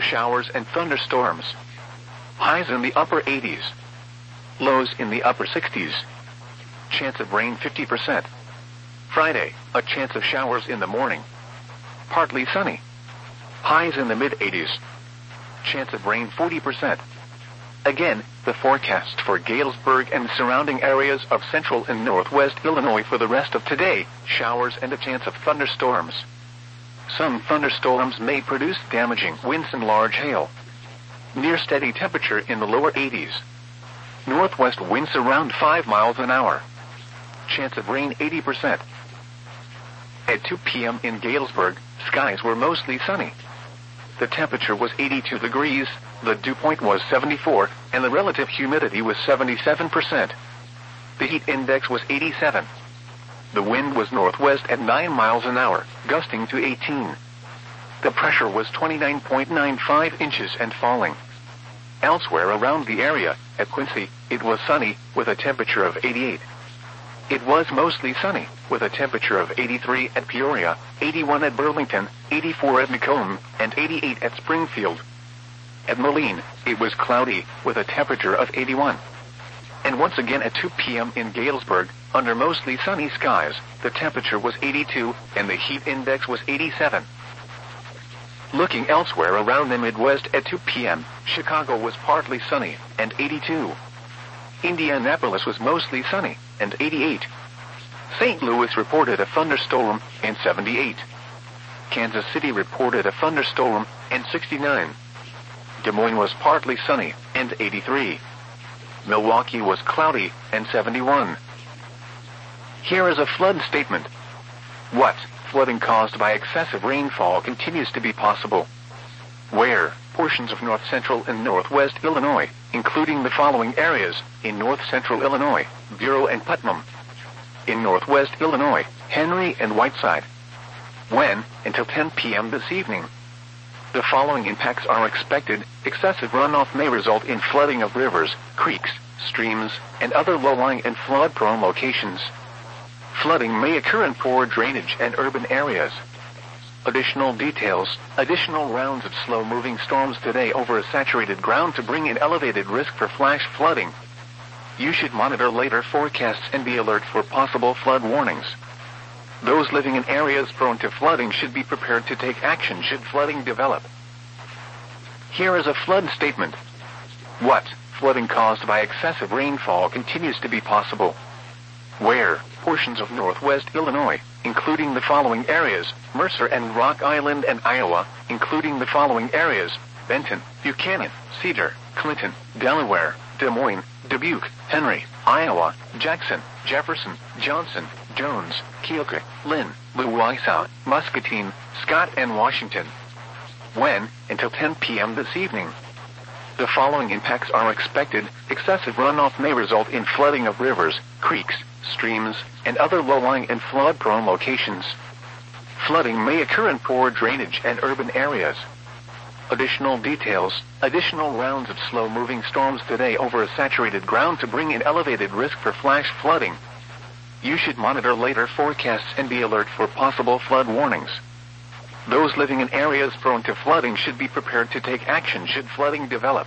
showers and thunderstorms. Highs in the upper 80s. Lows in the upper 60s. Chance of rain 50%. Friday, a chance of showers in the morning. Partly sunny. Highs in the mid-80s. Chance of rain 40%. Again, the forecast for Galesburg and surrounding areas of central and northwest Illinois for the rest of today: showers and a chance of thunderstorms. Some thunderstorms may produce damaging winds and large hail. Near steady temperature in the lower 80s. Northwest winds around 5 miles an hour. Chance of rain 80%. At 2 p.m. in Galesburg, skies were mostly sunny. The temperature was 82 degrees, the dew point was 74, and the relative humidity was 77%. The heat index was 87. The wind was northwest at 9 miles an hour, gusting to 18. The pressure was 29.95 inches and falling. Elsewhere around the area, at Quincy, it was sunny, with a temperature of 88. It was mostly sunny, with a temperature of 83 at Peoria, 81 at Burlington, 84 at Macomb, and 88 at Springfield. At Moline, it was cloudy, with a temperature of 81. And once again at 2 p.m. in Galesburg, under mostly sunny skies, the temperature was 82, and the heat index was 87. Looking elsewhere around the Midwest at 2 p.m., Chicago was partly sunny, and 82. Indianapolis was mostly sunny, and 88. St. Louis reported a thunderstorm, and 78. Kansas City reported a thunderstorm, and 69. Des Moines was partly sunny, and 83. Milwaukee was cloudy, and 71. Here is a flood statement. What? Flooding caused by excessive rainfall continues to be possible. Where? Portions of north-central and northwest Illinois, including the following areas: in north-central Illinois, Bureau and Putnam. In northwest Illinois, Henry and Whiteside. When? Until 10 p.m. this evening. The following impacts are expected. Excessive runoff may result in flooding of rivers, creeks, streams, and other low-lying and flood-prone locations. Flooding may occur in poor drainage and urban areas. Additional details: additional rounds of slow-moving storms today over a saturated ground to bring in elevated risk for flash flooding. You should monitor later forecasts and be alert for possible flood warnings. Those living in areas prone to flooding should be prepared to take action should flooding develop. Here is a flood statement. What? Flooding caused by excessive rainfall continues to be possible. Where? Portions of northwest Illinois, including the following areas: Mercer and Rock Island and Iowa, including the following areas: Benton, Buchanan, Cedar, Clinton, Delaware, Des Moines, Dubuque, Henry, Iowa, Jackson, Jefferson, Johnson, Jones, Keokuk, Lynn, Louisa, Muscatine, Scott, and Washington. When? Until 10 p.m. this evening. The following impacts are expected. Excessive runoff may result in flooding of rivers, creeks, streams, and other low-lying and flood-prone locations. Flooding may occur in poor drainage and urban areas. Additional details: additional rounds of slow-moving storms today over a saturated ground to bring in elevated risk for flash flooding. You should monitor later forecasts and be alert for possible flood warnings. Those living in areas prone to flooding should be prepared to take action should flooding develop.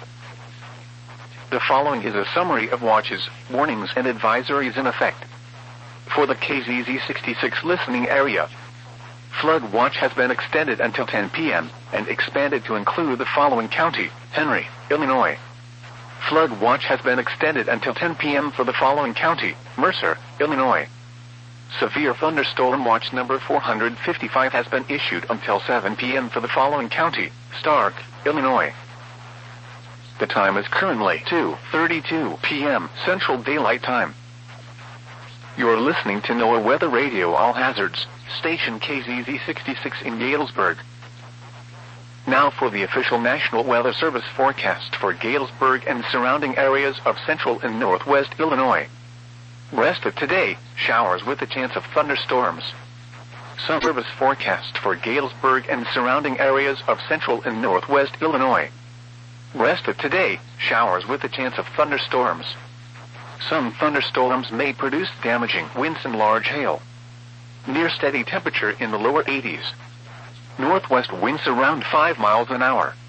The following is a summary of watches, warnings, and advisories in effect. For the KZZ 66 listening area, flood watch has been extended until 10 p.m. and expanded to include the following county: Henry, Illinois. Flood watch has been extended until 10 p.m. for the following county: Mercer, Illinois. Severe thunderstorm watch number 455 has been issued until 7 p.m. for the following county: Stark, Illinois. The time is currently 2:32 p.m. Central Daylight Time. You're listening to NOAA Weather Radio All Hazards, station KZZ 66 in Galesburg. Now for the official National Weather Service forecast for Galesburg and surrounding areas of central and northwest Illinois. Rest of today, showers with a chance of thunderstorms. Sun service forecast for Galesburg and surrounding areas of central and northwest Illinois. Rest of today, showers with a chance of thunderstorms. Some thunderstorms may produce damaging winds and large hail. Near steady temperature in the lower 80s. Northwest winds around 5 miles an hour.